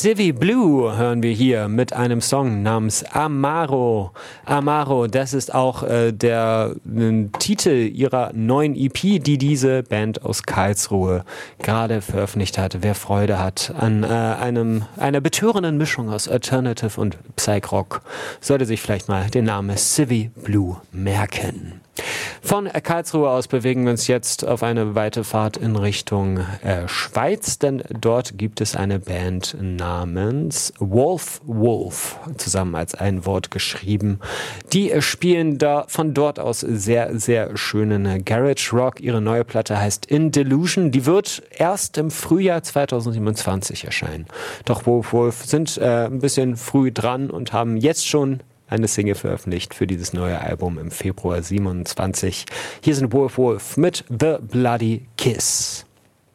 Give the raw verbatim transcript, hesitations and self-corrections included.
Civi Blue hören wir hier mit einem Song namens Amaro. Amaro, das ist auch äh, der äh, Titel ihrer neuen E P, die diese Band aus Karlsruhe gerade veröffentlicht hat. Wer Freude hat an äh, einem einer betörenden Mischung aus Alternative und Psych-Rock, sollte sich vielleicht mal den Namen Civi Blue merken. Von Karlsruhe aus bewegen wir uns jetzt auf eine weite Fahrt in Richtung äh, Schweiz, denn dort gibt es eine Band namens Wolf Wolf, zusammen als ein Wort geschrieben. Die äh, spielen da von dort aus sehr, sehr schönen Garage Rock. Ihre neue Platte heißt In Delusion. Die wird erst im Frühjahr zweitausendsiebenundzwanzig erscheinen. Doch Wolf Wolf sind äh, ein bisschen früh dran und haben jetzt schon eine Single veröffentlicht für dieses neue Album im Februar siebenundzwanzig. Hier sind Wolf Wolf mit The Bloody Kiss.